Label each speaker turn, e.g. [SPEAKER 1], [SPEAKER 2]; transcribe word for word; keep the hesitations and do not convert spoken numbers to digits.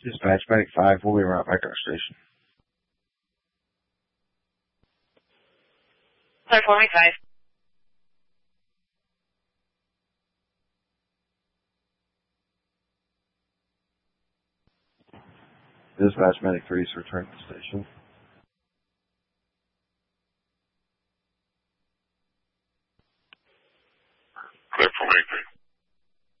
[SPEAKER 1] Dispatch Medic five, we'll be right back at our station.
[SPEAKER 2] Platform five.
[SPEAKER 1] Dispatch Medic three is returning to the station.
[SPEAKER 3] Clear for Medic three.